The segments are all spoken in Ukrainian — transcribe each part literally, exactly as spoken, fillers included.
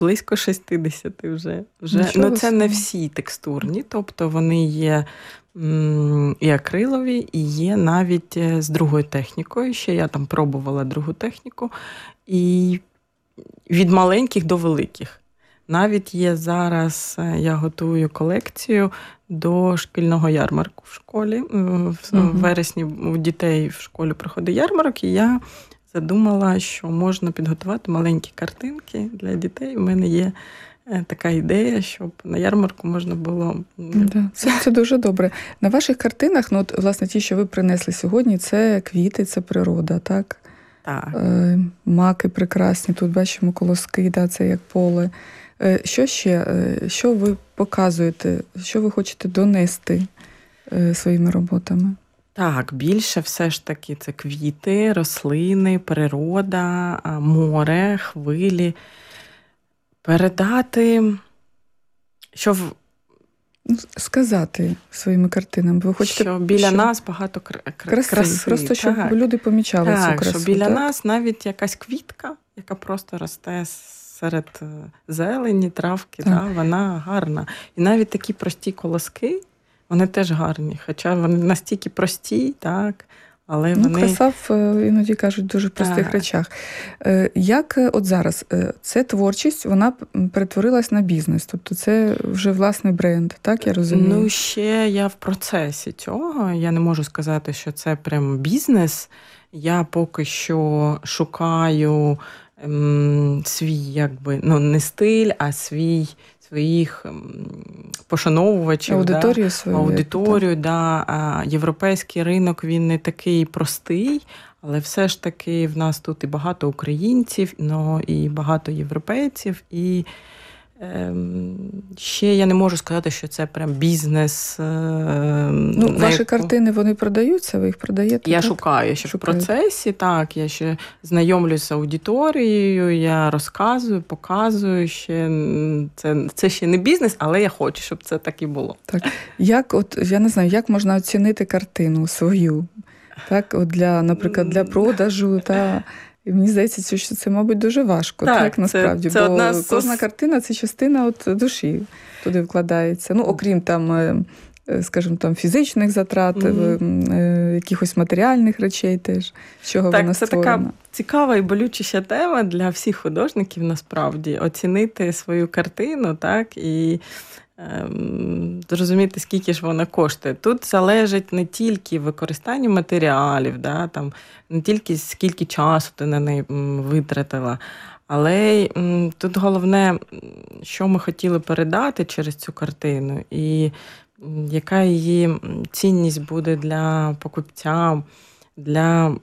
Близько шістдесят вже. вже. Ну, це не всі текстурні, тобто вони є м, і акрилові, і є навіть з другою технікою. Ще я там пробувала другу техніку. І від маленьких до великих. Навіть є зараз, я готую колекцію до шкільного ярмарку в школі. В mm-hmm. вересні у дітей в школі проходить ярмарок, і я задумала, що можна підготувати маленькі картинки для дітей. У мене є така ідея, щоб на ярмарку можна було... Да, це, це дуже добре. На ваших картинах, ну, от, власне, ті, що ви принесли сьогодні, це квіти, це природа, так? Так. Е, маки прекрасні, тут бачимо колоски, да, це як поле. Е, що ще? Е, що ви показуєте? Що ви хочете донести е, своїми роботами? Так, більше все ж таки це квіти, рослини, природа, море, хвилі. Передати, що... В... Сказати своїми картинами. Ви хочете, що біля що... нас багато кр... краси. краси. Просто, щоб так. люди помічали так, цю красу. Що біля так? нас навіть якась квітка, яка просто росте серед зелені, травки, да, вона гарна. І навіть такі прості колоски, вони теж гарні. Хоча вони настільки прості, так, але ну, вони... краса в, іноді кажуть, дуже простих так. речах. Як от зараз, ця творчість, вона перетворилась на бізнес? Тобто це вже власний бренд, так, я розумію? Ну, ще я в процесі цього. Я не можу сказати, що це прям бізнес. Я поки що шукаю ем, свій, якби, ну, не стиль, а свій, своїх пошановувачів. Аудиторію да, свою. Аудиторію, да. А європейський ринок, він не такий простий, але все ж таки в нас тут і багато українців, ну, і багато європейців, і ем, ще я не можу сказати, що це прям бізнес. Ем, ну, ваші яку... картини, вони продаються, ви їх продаєте? Я так? шукаю, ще Шукаю. в процесі, так, я ще знайомлюся з аудиторією, я розказую, показую, ще це, це ще не бізнес, але я хочу, щоб це так і було. Так. Як, от, я не знаю, як можна оцінити картину свою, так, от для, наприклад, для продажу, та... І мені здається, що це, мабуть, дуже важко, так, так насправді, це, це бо одна з... кожна картина – це частина от душі туди вкладається. Ну, окрім там, скажімо, там фізичних затрат, mm-hmm. якихось матеріальних речей теж, з чого так, вона створена. Так, це така цікава і болючіша тема для всіх художників, насправді, оцінити свою картину, так, і зрозуміти, скільки ж вона коштує. Тут залежить не тільки використання матеріалів, да, там, не тільки скільки часу ти на неї витратила, але тут головне, що ми хотіли передати через цю картину, і яка її цінність буде для покупця, для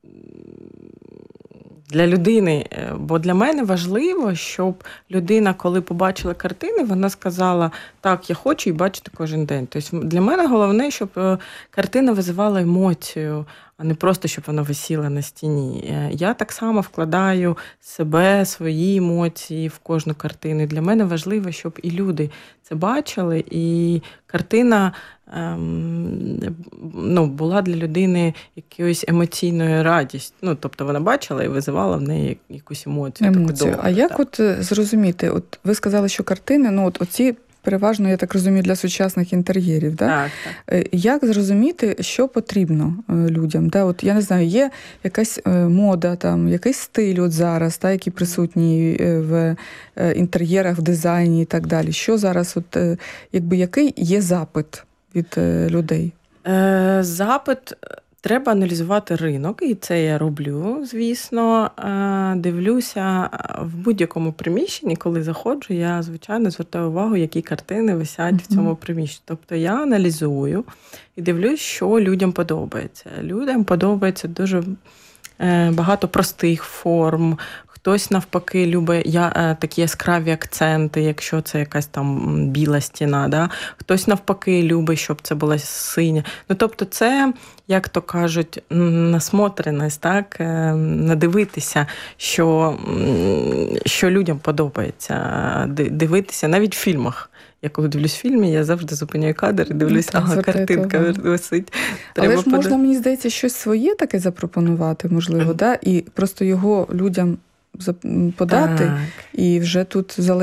для людини. Бо для мене важливо, щоб людина, коли побачила картини, вона сказала, так, я хочу її бачити кожен день. Тобто для мене головне, щоб картина визивала емоцію, а не просто, щоб вона висіла на стіні. Я так само вкладаю себе, свої емоції в кожну картину. І для мене важливо, щоб і люди це бачили, і картина ем, ну, була для людини якоюсь емоційною радістю. Ну, тобто вона бачила і визивала в неї якусь емоцію. Емоцію. Таку а як так. от зрозуміти, от ви сказали, що картини, ну от оці переважно, я так розумію, для сучасних інтер'єрів. Да? Так, так. Як зрозуміти, що потрібно людям? Да? От, я не знаю, є якась мода, там, якийсь стиль от зараз, да, який присутній в інтер'єрах, в дизайні і так далі. Що зараз, от, якби, який є запит від людей? Е, запит... Треба аналізувати ринок, і це я роблю, звісно. Дивлюся в будь-якому приміщенні, коли заходжу, я, звичайно, звертаю увагу, які картини висять uh-huh. в цьому приміщенні. Тобто я аналізую і дивлюсь, що людям подобається. Людям подобається дуже багато простих форм. Хтось, навпаки, любить я, такі яскраві акценти, якщо це якась там біла стіна. Да? Хтось, навпаки, любить, щоб це була синя. Ну, тобто це, як то кажуть, насмотреність, так? Надивитися, що, що людям подобається. Дивитися навіть в фільмах. Я коли дивлюсь фільми, я завжди зупиняю кадр і дивлюсь, ну, ага, картинка висить. Треба Але ж можна, подав... мені здається, щось своє таке запропонувати, можливо, mm. да? І просто його людям подати, Так. і вже тут залежить